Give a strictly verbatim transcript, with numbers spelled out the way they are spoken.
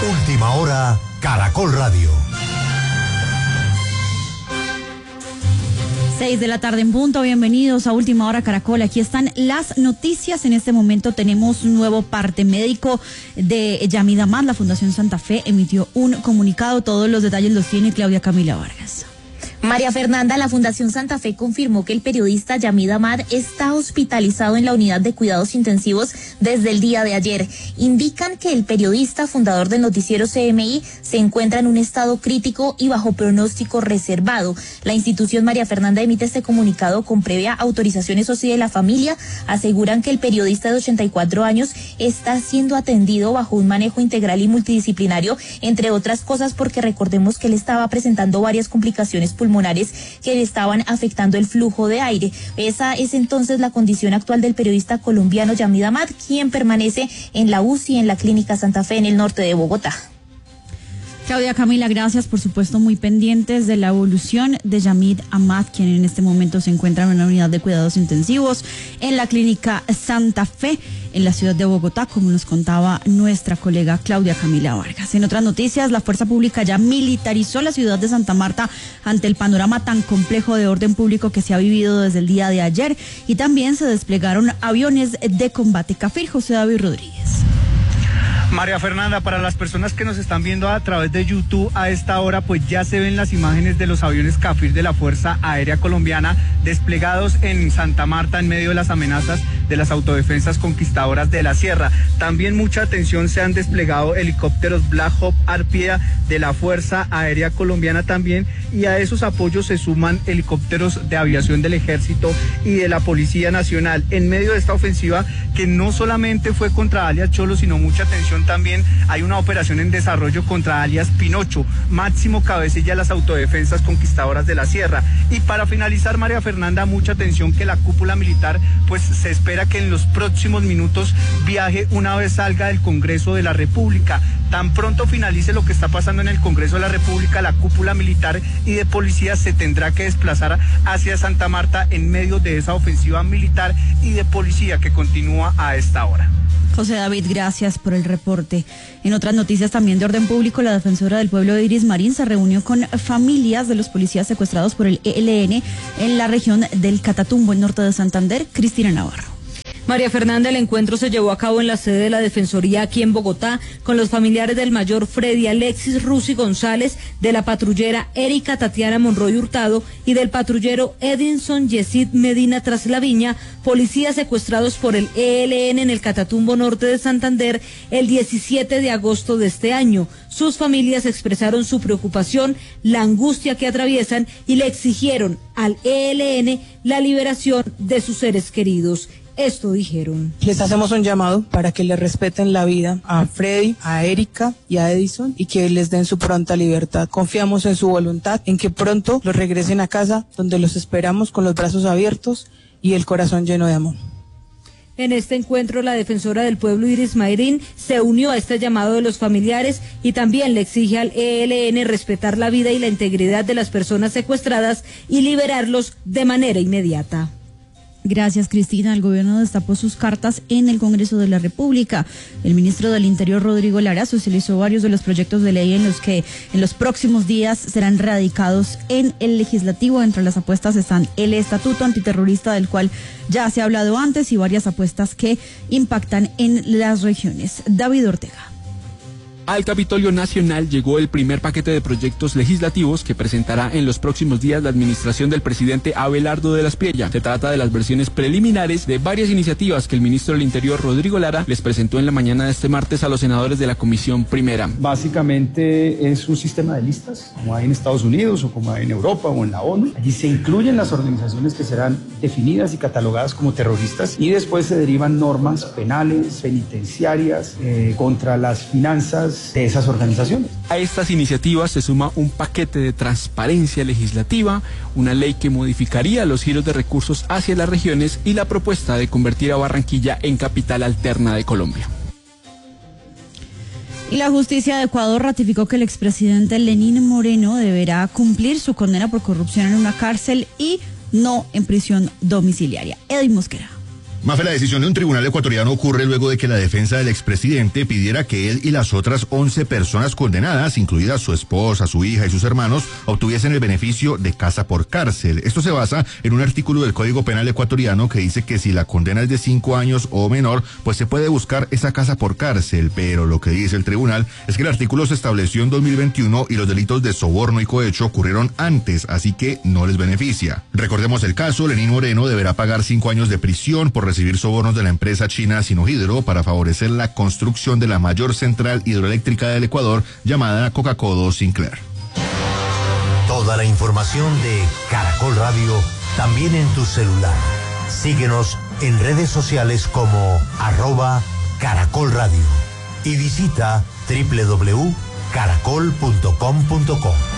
Última hora, Caracol Radio. Seis de la tarde en punto, bienvenidos a Última Hora Caracol. Aquí están las noticias. En este momento tenemos un nuevo parte médico de Yamid Amad. La Fundación Santa Fe emitió un comunicado. Todos los detalles los tiene Claudia Camila Vargas. María Fernanda, la Fundación Santa Fe confirmó que el periodista Yamid Amad está hospitalizado en la unidad de cuidados intensivos desde el día de ayer. Indican que el periodista, fundador del noticiero C M I, se encuentra en un estado crítico y bajo pronóstico reservado. La institución María Fernanda emite este comunicado con previa autorización, eso sí, de la familia. Aseguran que el periodista de ochenta y cuatro años está siendo atendido bajo un manejo integral y multidisciplinario, entre otras cosas porque recordemos que él estaba presentando varias complicaciones pulmonares que le estaban afectando el flujo de aire. Esa es entonces la condición actual del periodista colombiano Yamid Amad, quien permanece en la U C I en la Clínica Santa Fe en el norte de Bogotá. Claudia Camila, gracias, por supuesto muy pendientes de la evolución de Yamid Amad, quien en este momento se encuentra en una unidad de cuidados intensivos en la Clínica Santa Fe en la ciudad de Bogotá, como nos contaba nuestra colega Claudia Camila Vargas. En otras noticias, la fuerza pública ya militarizó la ciudad de Santa Marta ante el panorama tan complejo de orden público que se ha vivido desde el día de ayer, y también se desplegaron aviones de combate CAFIR. José David Rodríguez. María Fernanda, para las personas que nos están viendo a través de YouTube a esta hora, pues ya se ven las imágenes de los aviones CAFIR de la Fuerza Aérea Colombiana desplegados en Santa Marta en medio de las amenazas de las autodefensas conquistadoras de la Sierra. También mucha atención, se han desplegado helicópteros Black Hawk Arpía de la Fuerza Aérea Colombiana también, y a esos apoyos se suman helicópteros de aviación del Ejército y de la Policía Nacional en medio de esta ofensiva que no solamente fue contra alias Cholo, sino mucha atención también hay una operación en desarrollo contra alias Pinocho, máximo cabecilla de las autodefensas conquistadoras de la Sierra. Y para finalizar, María Fernanda, mucha atención que la cúpula militar, pues se espera que en los próximos minutos viaje una vez salga del Congreso de la República. Tan pronto finalice lo que está pasando en el Congreso de la República, la cúpula militar y de policía se tendrá que desplazar hacia Santa Marta en medio de esa ofensiva militar y de policía que continúa a esta hora. José David, gracias por el reporte. En otras noticias también de orden público, la defensora del pueblo de Iris Marín se reunió con familias de los policías secuestrados por el E L N en la región del Catatumbo, en norte de Santander. Cristina Navarro. María Fernanda, el encuentro se llevó a cabo en la sede de la Defensoría aquí en Bogotá con los familiares del mayor Freddy Alexis Rusi González, de la patrullera Erika Tatiana Monroy Hurtado y del patrullero Edinson Yesid Medina Traslaviña, policías secuestrados por el E L N en el Catatumbo norte de Santander el diecisiete de agosto de este año. Sus familias expresaron su preocupación, la angustia que atraviesan y le exigieron al E L N la liberación de sus seres queridos. Esto dijeron. Les hacemos un llamado para que le respeten la vida a Freddy, a Erika y a Edison, y que les den su pronta libertad. Confiamos en su voluntad, en que pronto los regresen a casa, donde los esperamos con los brazos abiertos y el corazón lleno de amor. En este encuentro, la defensora del pueblo Iris Marín se unió a este llamado de los familiares y también le exige al E L N respetar la vida y la integridad de las personas secuestradas y liberarlos de manera inmediata. Gracias, Cristina. El gobierno destapó sus cartas en el Congreso de la República. El ministro del Interior, Rodrigo Lara, socializó varios de los proyectos de ley en los que en los próximos días serán radicados en el legislativo. Entre las apuestas están el estatuto antiterrorista, del cual ya se ha hablado antes, y varias apuestas que impactan en las regiones. David Ortega. Al Capitolio Nacional llegó el primer paquete de proyectos legislativos que presentará en los próximos días la administración del presidente Abelardo de la Espriella. Se trata de las versiones preliminares de varias iniciativas que el ministro del Interior, Rodrigo Lara, les presentó en la mañana de este martes a los senadores de la Comisión Primera. Básicamente es un sistema de listas, como hay en Estados Unidos o como hay en Europa o en la ONU. Allí se incluyen las organizaciones que serán definidas y catalogadas como terroristas, y después se derivan normas penales, penitenciarias, eh, contra las finanzas de esas organizaciones. A estas iniciativas se suma un paquete de transparencia legislativa, una ley que modificaría los giros de recursos hacia las regiones y la propuesta de convertir a Barranquilla en capital alterna de Colombia. Y la justicia de Ecuador ratificó que el expresidente Lenín Moreno deberá cumplir su condena por corrupción en una cárcel y no en prisión domiciliaria. Edwin Mosquera. Mafe, la decisión de un tribunal ecuatoriano ocurre luego de que la defensa del expresidente pidiera que él y las otras once personas condenadas, incluidas su esposa, su hija y sus hermanos, obtuviesen el beneficio de casa por cárcel. Esto se basa en un artículo del Código Penal ecuatoriano que dice que si la condena es de cinco años o menor, pues se puede buscar esa casa por cárcel, pero lo que dice el tribunal es que el artículo se estableció en dos mil veintiuno y los delitos de soborno y cohecho ocurrieron antes, así que no les beneficia. Recordemos el caso, Lenín Moreno deberá pagar cinco años de prisión por recibir sobornos de la empresa china Sinohydro para favorecer la construcción de la mayor central hidroeléctrica del Ecuador llamada Coca-Codo Sinclair. Toda la información de Caracol Radio también en tu celular. Síguenos en redes sociales como arroba Caracol Radio y visita doble u doble u doble u punto caracol punto com punto co.